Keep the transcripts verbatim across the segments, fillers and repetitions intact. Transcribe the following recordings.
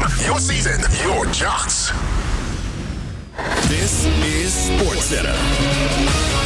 Your season, your jocks. This is SportsCenter.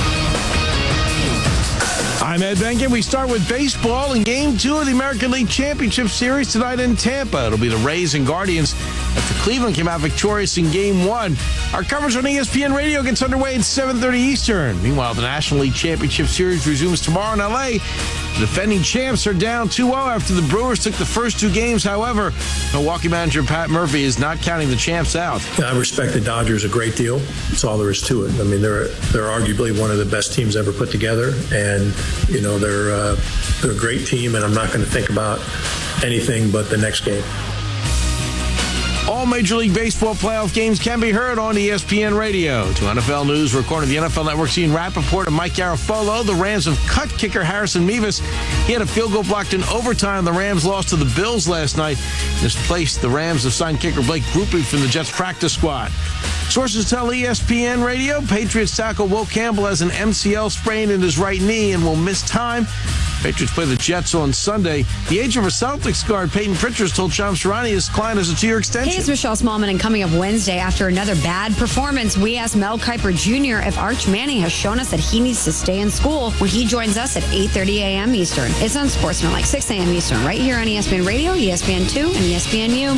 I'm Ed Benkin. We start with baseball in Game two of the American League Championship Series tonight in Tampa. It'll be the Rays and Guardians after Cleveland came out victorious in Game one. Our coverage on E S P N Radio gets underway at seven thirty Eastern. Meanwhile, the National League Championship Series resumes tomorrow in L A. The defending champs are down two oh after the Brewers took the first two games. However, Milwaukee manager Pat Murphy is not counting the champs out. I respect the Dodgers a great deal. That's all there is to it. I mean, they're they're arguably one of the best teams ever put together, and you know they're uh, they're a great team. And I'm not going to think about anything but the next game. All Major League Baseball playoff games can be heard on E S P N Radio. To N F L News, we're according to the N F L Network's Ian Rappaport and Mike Garafolo. The Rams have cut kicker Harrison Mevis. He had a field goal blocked in overtime. The Rams lost to the Bills last night. In his place, the Rams have signed kicker Blake Grupe from the Jets practice squad. Sources tell E S P N Radio Patriots tackle Will Campbell has an M C L sprain in his right knee and will miss time. Patriots play the Jets on Sunday. The agent for Celtics guard Peyton Pritchard told Shams Charania his client has a two-year extension. Hey, it's Michelle Smallman, and coming up Wednesday after another bad performance, we asked Mel Kiper Junior if Arch Manning has shown us that he needs to stay in school when he joins us at eight thirty a.m. Eastern. It's on Sportsman, like six a.m. Eastern, right here on E S P N Radio, E S P N two, and E S P N U.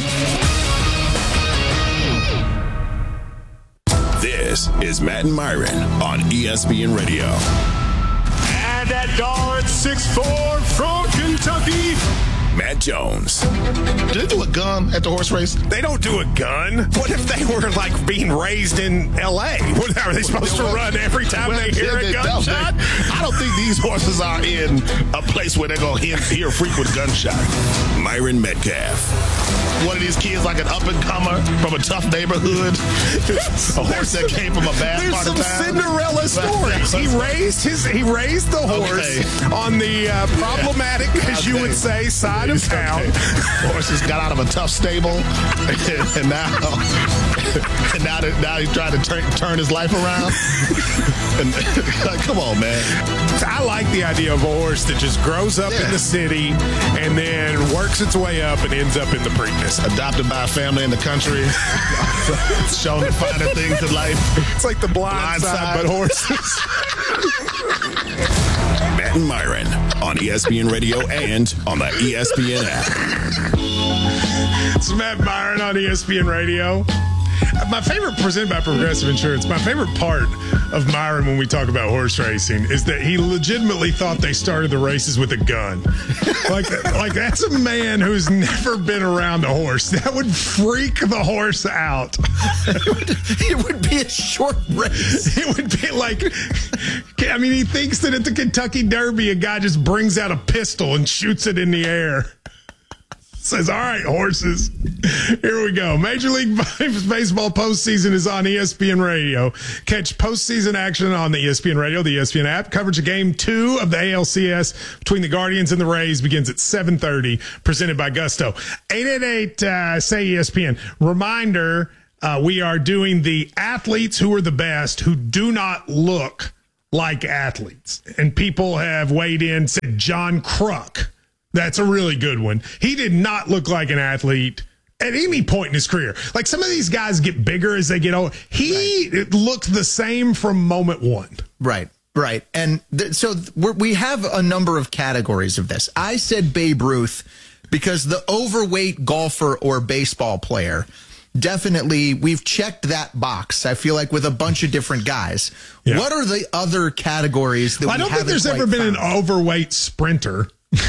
This is Matt and Myron on E S P N Radio. And that guard, six foot four from Kentucky, Matt Jones. Do they do a gun at the horse race? They don't do a gun. What if they were like being raised in L A? What, are they supposed to run every time they hear a gunshot? I don't think these horses are in a place where they're going to hear frequent gunshots. Myron Metcalf. One of these kids like an up-and-comer from a tough neighborhood. A horse that came from a bad There's part some of town. Cinderella stories. He raised his he raised the horse Okay. on the uh, problematic, as you would say, side of town. Okay. Horse just got out of a tough stable, and, and now, and now, that, now he's trying to turn, turn his life around. And, come on, man. I like the idea of a horse that just grows up Yeah. in the city and then works its way up and ends up in the Preakness. Adopted by a family in the country, shown the finer things in life. It's like the blind, Blind side, side. but horses. Matt and Myron on E S P N Radio and on the E S P N app. It's Matt Byron on E S P N Radio. My favorite, presented by Progressive Insurance, my favorite part of Myron when we talk about horse racing is that he legitimately thought they started the races with a gun. Like, like that's a man who's never been around a horse. That would freak the horse out. It would, it would be a short race. It would be like, I mean, he thinks that at the Kentucky Derby, a guy just brings out a pistol and shoots it in the air. Says, all right, horses, here we go. Major League Baseball postseason is on E S P N Radio. Catch postseason action on the E S P N Radio, the E S P N app. Coverage of Game two of the A L C S between the Guardians and the Rays begins at seven thirty, presented by Gusto. eight eight eight, uh, say E S P N. Reminder, uh, we are doing the athletes who are the best who do not look like athletes. And people have weighed in, said John Kruk. That's a really good one. He did not look like an athlete at any point in his career. Like some of these guys get bigger as they get older. He right. looked the same from moment one. Right, right. And th- so we're, we have a number of categories of this. I said Babe Ruth because the overweight golfer or baseball player, definitely we've checked that box, I feel like, with a bunch of different guys. Yeah. What are the other categories that well, we haven't I don't think there's ever been found? An overweight sprinter.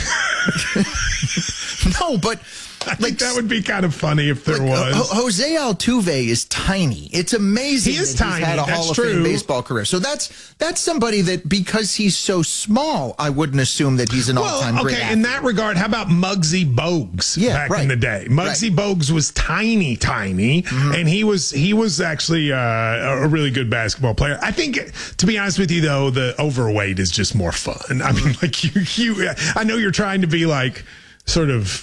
No, but I think like, that would be kind of funny if there like, was. H- Jose Altuve is tiny. It's amazing. He is that tiny. He's had a That's Hall of true. Fame baseball career. So that's that's somebody that because he's so small, I wouldn't assume that he's an well, all-time okay, great athlete. In that regard, how about Muggsy Bogues yeah, back right. in the day? Muggsy right. Bogues was tiny, tiny, mm-hmm. and he was he was actually uh, a really good basketball player. I think, to be honest with you, though, the overweight is just more fun. I mean, like you, you I know you're trying to be like sort of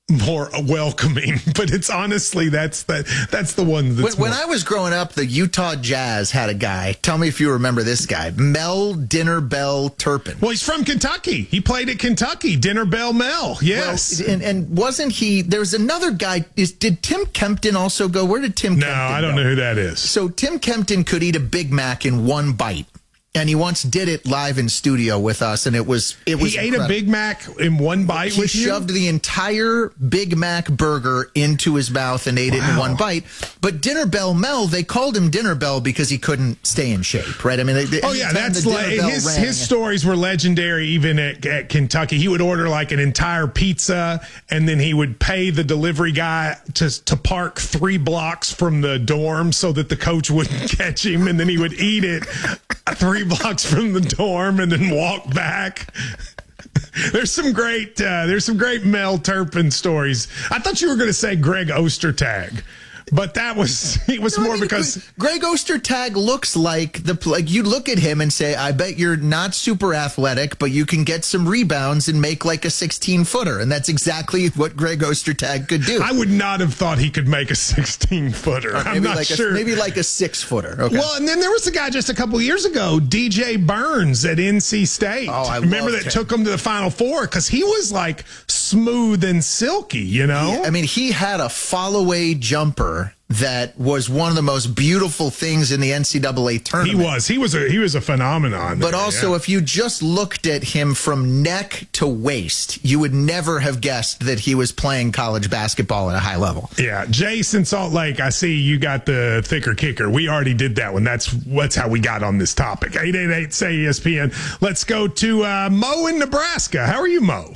more welcoming, but it's honestly that's the that's the one that's when, when more. I was growing up, the Utah Jazz had a guy. Tell me if you remember this guy, Mel Dinner Bell Turpin. Well, he's from Kentucky. He played at Kentucky. Dinner Bell Mel. Yes. Well, and, and wasn't he? There was another guy. Is did Tim Kempton also go? Where did Tim? No, Kempton I don't go? know who that is. So Tim Kempton could eat a Big Mac in one bite. And he once did it live in studio with us, and it was it was. He ate incredible. a Big Mac in one bite. He with you? shoved the entire Big Mac burger into his mouth and ate wow. it in one bite. But Dinner Bell Mel, they called him Dinner Bell because he couldn't stay in shape, right? I mean, they, oh yeah, that's like his rang, his stories were legendary. Even at, at Kentucky, he would order like an entire pizza, and then he would pay the delivery guy to to park three blocks from the dorm so that the coach wouldn't catch him, and then he would eat it three blocks from the dorm and then walk back. There's some great uh, there's some great Mel Turpin stories. I thought you were going to say Greg Ostertag, but that was it was no, more I mean, because Greg Ostertag looks like the like you look at him and say, I bet you're not super athletic, but you can get some rebounds and make like a sixteen footer, and that's exactly what Greg Ostertag could do. I would not have thought he could make a sixteen footer. Uh, I'm not like sure. A, maybe like a six footer. Okay. Well, and then there was a guy just a couple of years ago, D J Burns at N C State. Oh, I remember that him. took him to the Final Four because he was like smooth and silky, you know. Yeah, I mean, he had a fall away jumper that was one of the most beautiful things in the N C double A tournament. He was. He was a he was a phenomenon. But there, also, yeah. if you just looked at him from neck to waist, you would never have guessed that he was playing college basketball at a high level. Yeah. Jason Salt Lake, I see you got the thicker kicker. We already did that one. That's that's how we got on this topic. eight eight eight, say E S P N. Let's go to uh, Mo in Nebraska. How are you, Mo?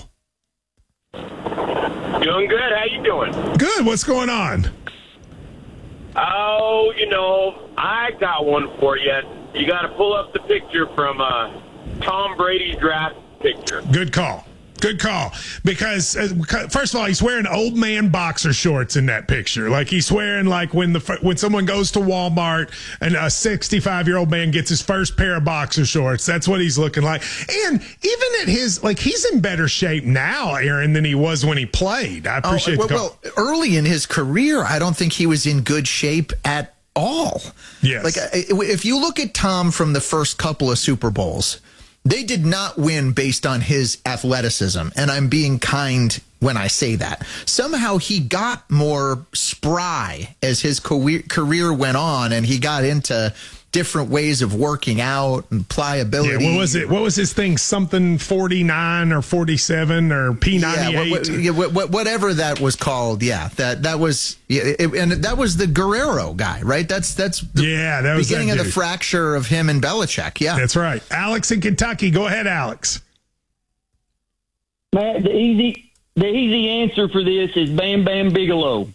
Doing good. How you doing? Good. What's going on? Oh, you know, I got one for you. You got to pull up the picture from uh, Tom Brady's draft picture. Good call. Good call. Because, uh, first of all, he's wearing old man boxer shorts in that picture. Like, he's wearing, like, when the when someone goes to Walmart and a sixty-five-year-old man gets his first pair of boxer shorts, that's what he's looking like. And even at his, like, he's in better shape now, Aaron, than he was when he played. I appreciate oh, well, the call. Well, early in his career, I don't think he was in good shape at all. Yes. Like, if you look at Tom from the first couple of Super Bowls, they did not win based on his athleticism, and I'm being kind when I say that. Somehow he got more spry as his career went on, and he got into different ways of working out and pliability. Yeah, what was it? What was his thing? Something forty-nine or forty-seven or P ninety-eight? Yeah, what, what, whatever that was called. Yeah, that that was, yeah, it, and that was the Guerrero guy, right? That's that's the yeah, that was beginning that of the fracture of him and Belichick. Yeah, that's right. Alex in Kentucky, go ahead, Alex. Man, the easy the easy answer for this is Bam Bam Bigelow.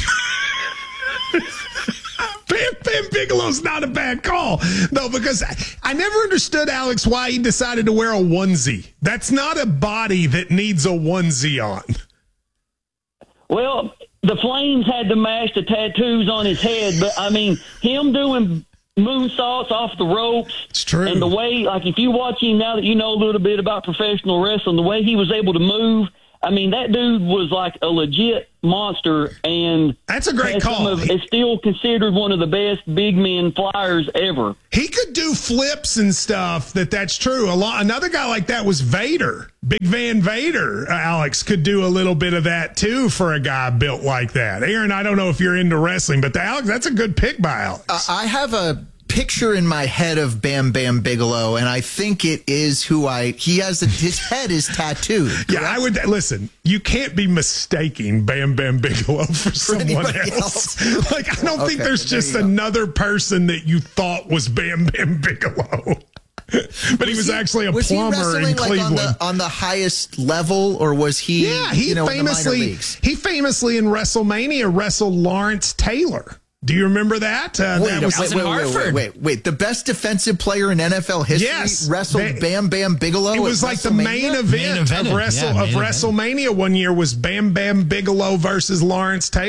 Bam Bam Bigelow's not a bad call, though, because I, I never understood, Alex, why he decided to wear a onesie. That's not a body that needs a onesie on. Well, the Flames had to match the tattoos on his head, but, I mean, him doing moonsaults off the ropes. It's true. And the way, like, if you watch him now that you know a little bit about professional wrestling, the way he was able to move, I mean, that dude was like a legit monster, and that's a great call. Of, is still considered one of the best big men flyers ever. He could do flips and stuff. That that's true. A lot. Another guy like that was Vader, Big Van Vader. Uh, Alex could do a little bit of that too for a guy built like that. Aaron, I don't know if you're into wrestling, but the Alex, that's a good pick by Alex. Uh, I have a picture in my head of Bam Bam Bigelow, and I think it is who I. He has a, his head is tattooed. Correct? Yeah, I would listen. You can't be mistaking Bam Bam Bigelow for, for someone else. else. Like, I don't okay, think there's just there another person that you thought was Bam Bam Bigelow. But was he was he, actually a was plumber he in Cleveland. Like on, the, on the highest level, or was he? Yeah, he you know, famously in the minor leagues? he famously in WrestleMania wrestled Lawrence Taylor. Do you remember that? Uh, wait, that was, wait, wait, wait, wait, wait, wait. The best defensive player in N F L history yes, wrestled they, Bam Bam Bigelow. It was like the main event, main event of, Wrestle, yeah, of WrestleMania event. one year was Bam Bam Bigelow versus Lawrence Taylor.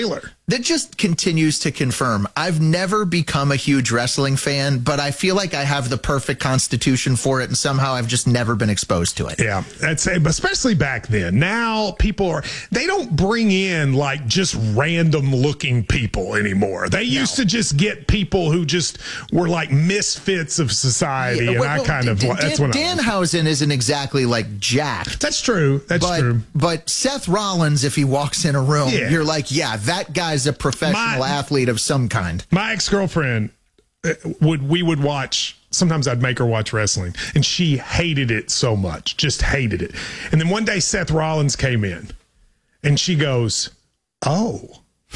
that just continues to confirm I've never become a huge wrestling fan, but I feel like I have the perfect constitution for it, and somehow I've just never been exposed to it. Yeah, that's especially back then. Now people are they don't bring in like just random looking people anymore. They used no. to just get people who just were like misfits of society, yeah, and well, I kind well, of Dan, that's when Danhausen I isn't exactly like jacked. That's true. That's but, true. But Seth Rollins, if he walks in a room, yeah. you're like, yeah, that guy's a professional my, athlete of some kind. My ex-girlfriend would we would watch. Sometimes I'd make her watch wrestling, and she hated it so much, just hated it. And then one day Seth Rollins came in, and she goes, "Oh,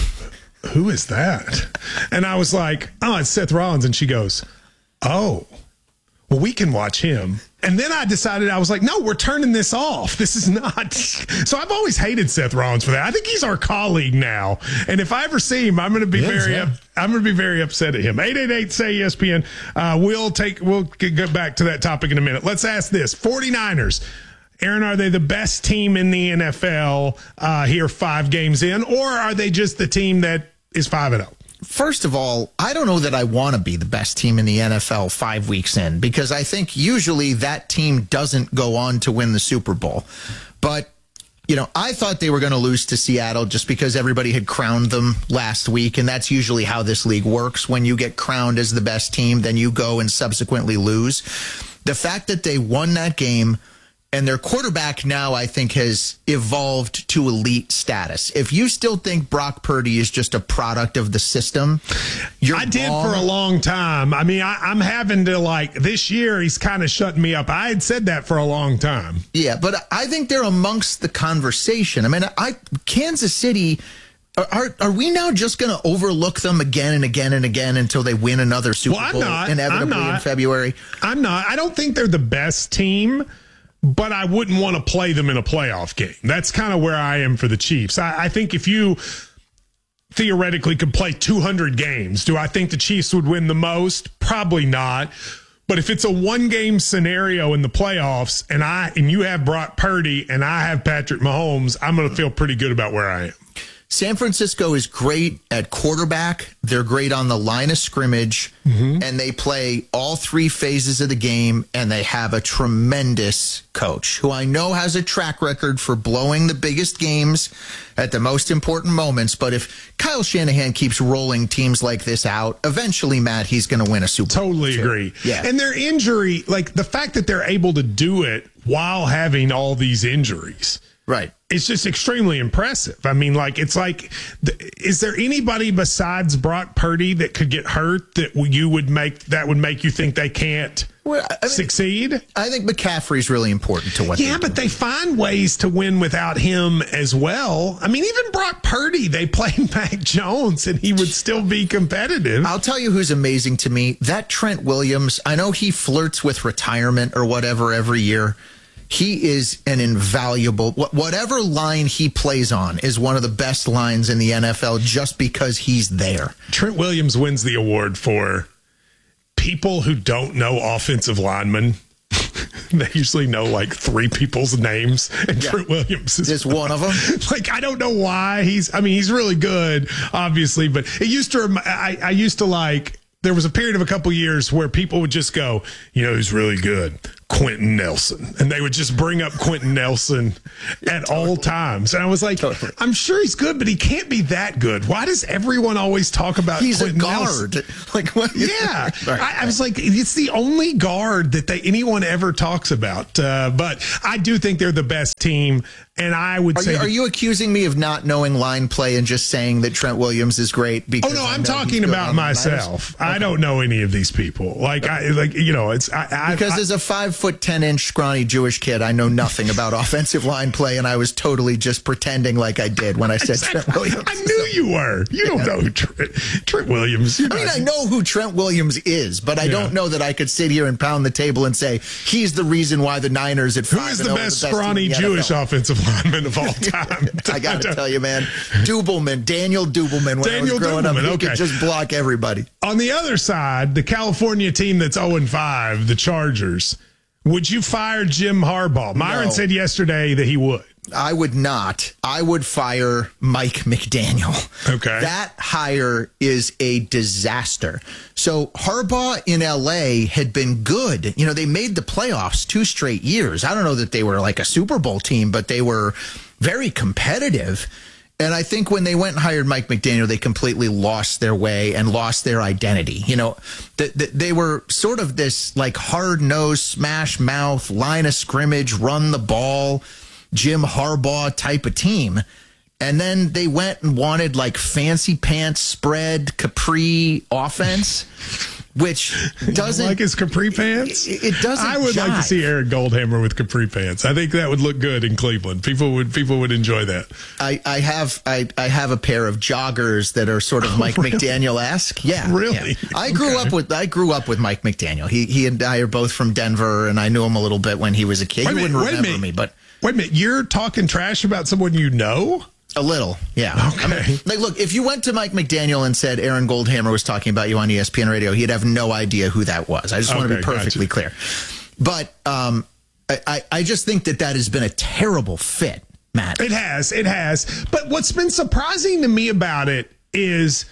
who is that?" And I was like, "Oh, it's Seth Rollins." And she goes, "Oh, well, we can watch him." And then I decided, I was like, no, we're turning this off. This is not. So I've always hated Seth Rollins for that. I think he's our colleague now. And if I ever see him, I'm going to be yes, very, yeah. up, I'm going to be very upset at him. eight eight eight, say E S P N. Uh, we'll take, we'll get back to that topic in a minute. Let's ask this. 49ers. Aaron, are they the best team in the N F L uh, here five games in, or are they just the team that is five and oh? First of all, I don't know that I want to be the best team in the N F L five weeks in, because I think usually that team doesn't go on to win the Super Bowl. But, you know, I thought they were going to lose to Seattle just because everybody had crowned them last week, and that's usually how this league works. When you get crowned as the best team, then you go and subsequently lose. The fact that they won that game, and their quarterback now, I think, has evolved to elite status. If you still think Brock Purdy is just a product of the system, you're I did wrong. for a long time. I mean, I, I'm having to, like, this year, he's kind of shutting me up. I had said that for a long time. Yeah, but I think they're amongst the conversation. I mean, I Kansas City... Are are we now just going to overlook them again and again and again until they win another Super well, I'm Bowl not. inevitably I'm not. in February? I'm not. I don't think they're the best team, but I wouldn't want to play them in a playoff game. That's kind of where I am for the Chiefs. I, I think if you theoretically could play two hundred games, do I think the Chiefs would win the most? Probably not. But if it's a one-game scenario in the playoffs and I and you have Brock Purdy and I have Patrick Mahomes, I'm going to feel pretty good about where I am. San Francisco is great at quarterback. They're great on the line of scrimmage, mm-hmm. and they play all three phases of the game, and they have a tremendous coach who I know has a track record for blowing the biggest games at the most important moments. But if Kyle Shanahan keeps rolling teams like this out, eventually, Matt, he's going to win a Super Bowl. Totally agree. Yeah. And their injury, like the fact that they're able to do it while having all these injuries. Right. It's just extremely impressive. I mean, like, it's like, is there anybody besides Brock Purdy that could get hurt that you would make, that would make you think they can't well, I mean, succeed? I think McCaffrey's really important to what Yeah, but they find ways to win without him as well. I mean, even Brock Purdy, they played Mac Jones and he would still be competitive. I'll tell you who's amazing to me. That Trent Williams, I know he flirts with retirement or whatever every year. He is an invaluable, whatever line he plays on is one of the best lines in the N F L just because he's there. Trent Williams wins the award for people who don't know offensive linemen. They usually know like three people's names, and yeah. Trent Williams is just one of them. Like, I don't know why he's, I mean, he's really good, obviously, but it used to, I, I used to like, there was a period of a couple years where people would just go, you know, who's really good? Quentin Nelson. And they would just bring up Quentin Nelson at totally. all times. And I was like, totally. I'm sure he's good, but he can't be that good. Why does everyone always talk about he's Quentin a guard? Nelson? Like, what? Yeah. right, I, I was like, it's the only guard that they anyone ever talks about. Uh, but I do think they're the best team. And I would are say, you, are you accusing me of not knowing line play and just saying that Trent Williams is great? Because oh no, I I'm talking about myself. Okay. I don't know any of these people. Like I, like you know, it's I, I, because I, as a five foot ten inch scrawny Jewish kid, I know nothing about offensive line play, and I was totally just pretending like I did when I said exactly. Trent Williams. I knew you were. You don't yeah. know who Trent, Trent Williams. I mean, I know who Trent Williams is, but I yeah. don't know that I could sit here and pound the table and say he's the reason why the Niners at five. Who is the best, the best scrawny Jewish offensive lineman of all time? I got to tell you, man, Dubelman, Daniel Dubelman. When Daniel I was growing Dubelman, up, he okay. could just block everybody. On the other side, the California team that's oh and five, the Chargers. Would you fire Jim Harbaugh? Myron no. said yesterday that he would. I would not. I would fire Mike McDaniel. Okay. That hire is a disaster. So Harbaugh in L A had been good. You know, they made the playoffs two straight years. I don't know that they were like a Super Bowl team, but they were very competitive. And I think when they went and hired Mike McDaniel, they completely lost their way and lost their identity. You know, the, the, they were sort of this like hard-nosed, smash-mouth, line of scrimmage, run the ball, Jim Harbaugh type of team. And then they went and wanted like fancy pants spread Capri offense, which doesn't like his Capri pants. It, it doesn't. I would jive. like to see Aaron Goldhammer with Capri pants. I think that would look good in Cleveland. People would people would enjoy that. I, I have I, I have a pair of joggers that are sort of Mike really? McDaniel-esque. Yeah, really. Yeah. I grew okay. up with I grew up with Mike McDaniel. He he and I are both from Denver, and I knew him a little bit when he was a kid. Wait He minute, wouldn't remember me, but wait a minute. You're talking trash about someone you know? A little, yeah. Okay. I mean, like, look, if you went to Mike McDaniel and said Aaron Goldhammer was talking about you on E S P N Radio, he'd have no idea who that was. I just want to Okay, be perfectly gotcha. clear. But um, I, I, I just think that that has been a terrible fit, Matt. It has. It has. But what's been surprising to me about it is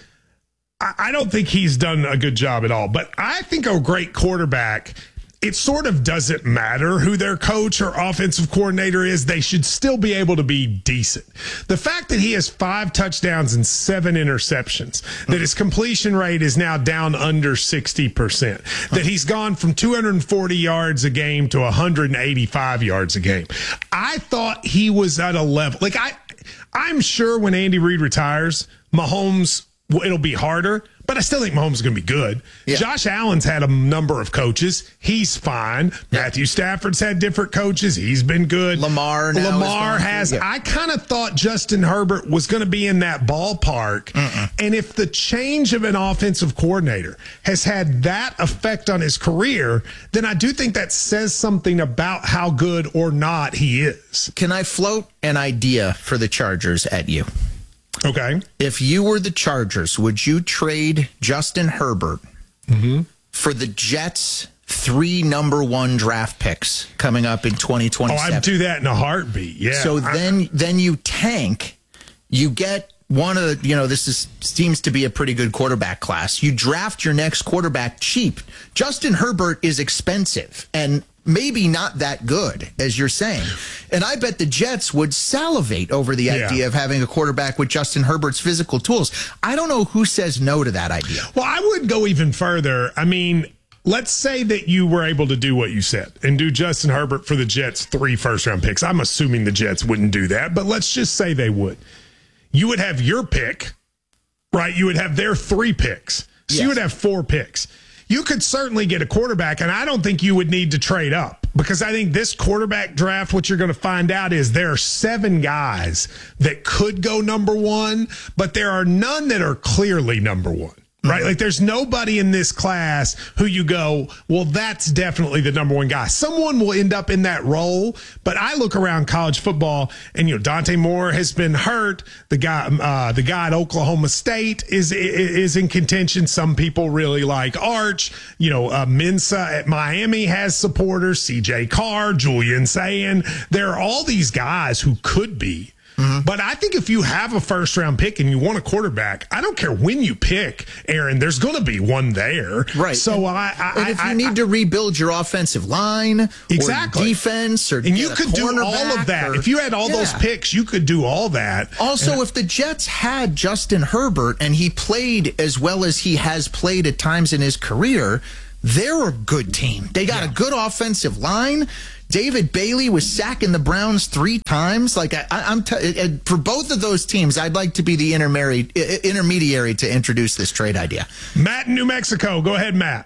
I, I don't think he's done a good job at all. But I think a great quarterback, it sort of doesn't matter who their coach or offensive coordinator is. They should still be able to be decent. The fact that he has five touchdowns and seven interceptions, that his completion rate is now down under sixty percent, that he's gone from two hundred forty yards a game to one hundred eighty-five yards a game. I thought he was at a level. Like, I, I'm sure when Andy Reid retires, Mahomes, it'll be harder. But I still think Mahomes is going to be good. Yeah. Josh Allen's had a number of coaches. He's fine. Yeah. Matthew Stafford's had different coaches. He's been good. Lamar now Lamar is has. through, yeah. I kind of thought Justin Herbert was going to be in that ballpark. Mm-mm. And if the change of an offensive coordinator has had that effect on his career, then I do think that says something about how good or not he is. Can I float an idea for the Chargers at you? Okay. If you were the Chargers, would you trade Justin Herbert Mm-hmm. for the Jets' three number one draft picks coming up in twenty Oh, twenty-seven? I'd do that in a heartbeat. Yeah. So I- then, then you tank, you get one of the, you know, this is seems to be a pretty good quarterback class. You draft your next quarterback cheap. Justin Herbert is expensive and maybe not that good, as you're saying. And I bet the Jets would salivate over the Yeah. idea of having a quarterback with Justin Herbert's physical tools. I don't know who says no to that idea. Well, I would go even further. I mean, let's say that you were able to do what you said and do Justin Herbert for the Jets' three first-round picks. I'm assuming the Jets wouldn't do that, but let's just say they would. You would have your pick, right? You would have their three picks. So Yes. you would have four picks. You could certainly get a quarterback, and I don't think you would need to trade up because I think this quarterback draft, what you're going to find out is there are seven guys that could go number one, but there are none that are clearly number one. Right? Like there's nobody in this class who you go, well, that's definitely the number one guy. Someone will end up in that role. But I look around college football and, you know, Dante Moore has been hurt. The guy, uh, the guy at Oklahoma State is, is in contention. Some people really like Arch. You know, uh, Mensa at Miami has supporters. C J Carr, Julian Sayin. There are all these guys who could be. Mm-hmm. But I think if you have a first round pick and you want a quarterback, I don't care when you pick, Aaron, there's going to be one there. Right. So and, I, I, and if you I, need I, to rebuild your offensive line exactly. or defense or and you get a could do all of that. or, if you had all yeah. those picks, you could do all that. Also, and, if the Jets had Justin Herbert and he played as well as he has played at times in his career, they're a good team. They got yeah. a good offensive line. David Bailey was sacking the Browns three times. Like I, I'm t- for both of those teams, I'd like to be the intermediary, intermediary to introduce this trade idea. Matt in New Mexico, go ahead, Matt.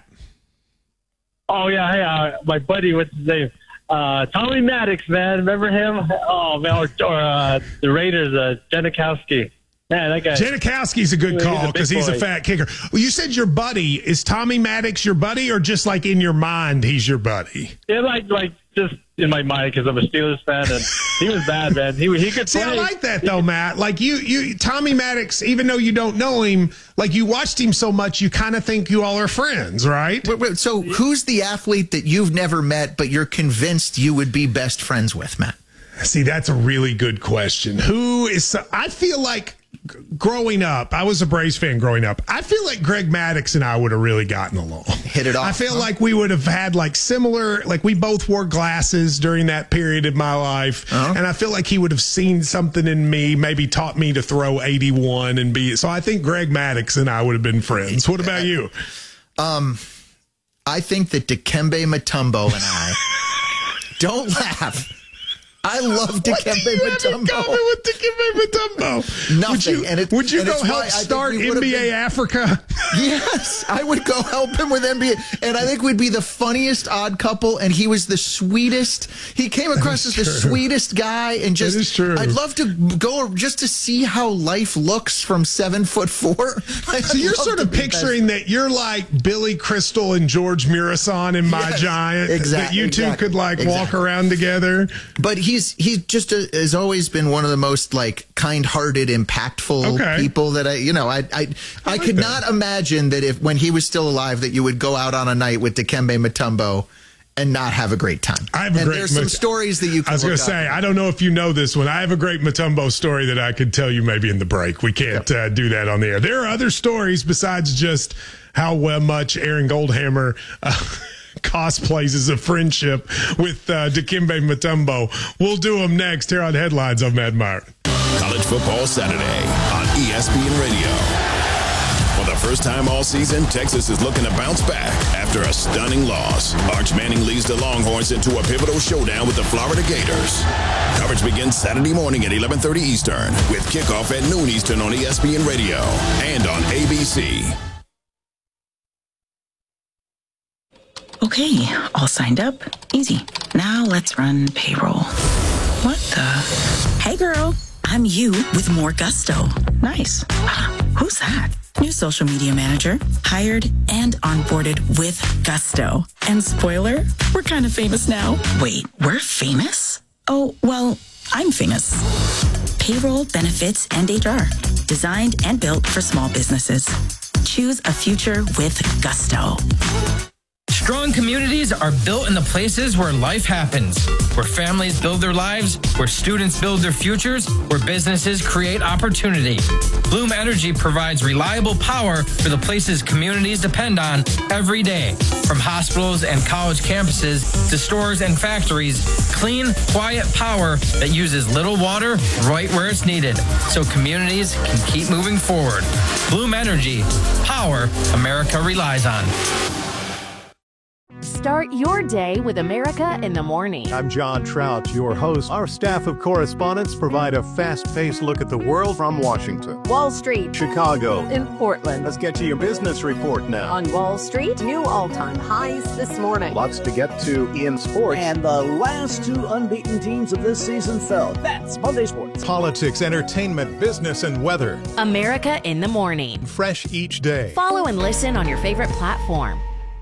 Oh yeah, hey, uh, my buddy, what's his name? Uh, Tommy Maddox, man, remember him? Oh man, or, or uh, the Raiders, uh, Janikowski. Man, that guy. Janikowski's a good call because he's, he's a fat kicker. Well, you said your buddy. Is Tommy Maddox your buddy, or just like in your mind he's your buddy? Yeah, like like just in my mind because I'm a Steelers fan, and he was bad, man. He he could See, play. I like that though, Matt. Like you, you, Tommy Maddox. Even though you don't know him, like you watched him so much, you kind of think you all are friends, right? Wait, wait, so, who's the athlete that you've never met but you're convinced you would be best friends with, Matt? See, that's a really good question. Who is, I feel like growing up, I was a Braves fan growing up. I feel like Greg Maddux and I would have really gotten along. Hit it off. I feel huh? like we would have had like similar, like we both wore glasses during that period of my life. Uh-huh. And I feel like he would have seen something in me, maybe taught me to throw eighty-one and be, so I think Greg Maddux and I would have been friends. What about you? Um, I think that Dikembe Mutombo and I, don't laugh. I love Dikembe Mutombo. With Dikembe Mutombo, nothing. Would you, and it, would you and go help start N B A been, Africa? Yes, I would go help him with N B A, and I think we'd be the funniest odd couple. And he was the sweetest. He came across as the sweetest guy, and just that is true. I'd love to go just to see how life looks from seven foot four. So you're sort of picturing that you're like Billy Crystal and George Murison in My yes, Giant. Exactly. That you two exactly, could like exactly. walk around together. But he. He's he's just a, has always been one of the most like kind-hearted, impactful okay. people that I you know I I, I, I like could that. not imagine that if when he was still alive that you would go out on a night with Dikembe Mutombo and not have a great time. I have a and great there's some Mut- stories that you can I was going to say, I don't know if you know this one. I have a great Mutombo story that I could tell you maybe in the break. We can't yep. uh, do that on the air. There are other stories besides just how well much Aaron Goldhammer uh, cosplays as a friendship with uh, Dikembe Mutombo. We'll do them next here on Headlines. I'm Matt Meyer. College Football Saturday on E S P N Radio. For the first time all season, Texas is looking to bounce back after a stunning loss. Arch Manning leads the Longhorns into a pivotal showdown with the Florida Gators. Coverage begins Saturday morning at eleven thirty Eastern with kickoff at noon Eastern on E S P N Radio and on A B C. Okay, all signed up. Easy. Now let's run payroll. What the? Hey girl, I'm you with more gusto. Nice. Who's that? New social media manager, hired and onboarded with gusto. And spoiler, we're kind of famous now. Wait, we're famous? Oh, well, I'm famous. Payroll, benefits, and H R. Designed and built for small businesses. Choose a future with gusto. Strong communities are built in the places where life happens, where families build their lives, where students build their futures, where businesses create opportunity. Bloom Energy provides reliable power for the places communities depend on every day. From hospitals and college campuses to stores and factories, clean, quiet power that uses little water right where it's needed, so communities can keep moving forward. Bloom Energy, power America relies on. Start your day with America in the Morning. I'm John Trout, your host. Our staff of correspondents provide a fast-paced look at the world from Washington, Wall Street, Chicago, and Portland. Let's get to your business report now. On Wall Street, new all-time highs this morning. Lots to get to in sports. And the last two unbeaten teams of this season fell. That's Monday Sports. Politics, entertainment, business, and weather. America in the Morning. Fresh each day. Follow and listen on your favorite platform.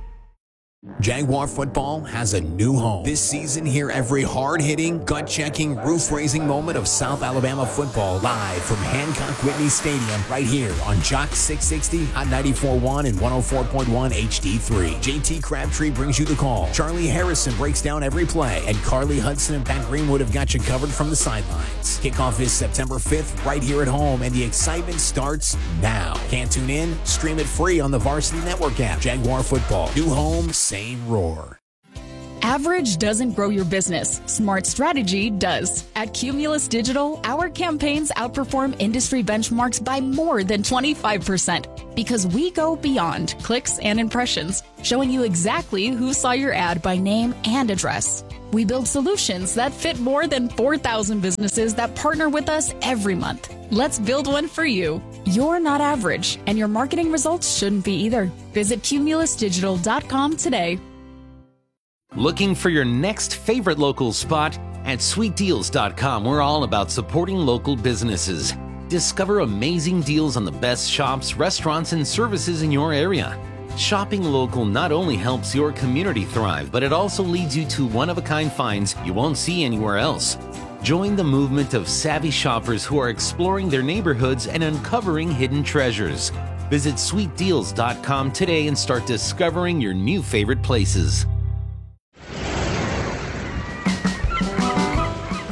Jaguar football has a new home. This season, hear every hard-hitting, gut-checking, roof-raising moment of South Alabama football live from Hancock Whitney Stadium right here on Jock six sixty, Hot ninety-four point one, and one oh four point one H D three. J T Crabtree brings you the call. Charlie Harrison breaks down every play, and Carly Hudson and Pat Greenwood have got you covered from the sidelines. Kickoff is September fifth right here at home, and the excitement starts now. Can't tune in? Stream it free on the Varsity Network app. Jaguar football. New home, same roar. Average doesn't grow your business. Smart strategy does. At Cumulus Digital, our campaigns outperform industry benchmarks by more than twenty-five percent because we go beyond clicks and impressions, showing you exactly who saw your ad by name and address. We build solutions that fit more than four thousand businesses that partner with us every month. Let's build one for you. You're not average, and your marketing results shouldn't be either. Visit cumulus digital dot com today. Looking for your next favorite local spot? At sweet deals dot com, we're all about supporting local businesses. Discover amazing deals on the best shops, restaurants, and services in your area. Shopping local not only helps your community thrive, but it also leads you to one-of-a-kind finds you won't see anywhere else. Join the movement of savvy shoppers who are exploring their neighborhoods and uncovering hidden treasures. Visit sweet deals dot com today and start discovering your new favorite places.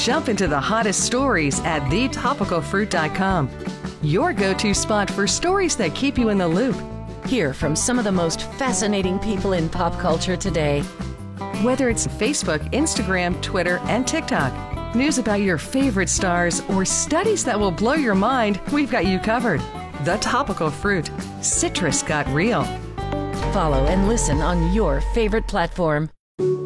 Jump into the hottest stories at the topical fruit dot com. Your go-to spot for stories that keep you in the loop. Hear from some of the most fascinating people in pop culture today. Whether it's Facebook, Instagram, Twitter, and TikTok, news about your favorite stars, or studies that will blow your mind, we've got you covered. The Topical Fruit. Citrus got real. Follow and listen on your favorite platform.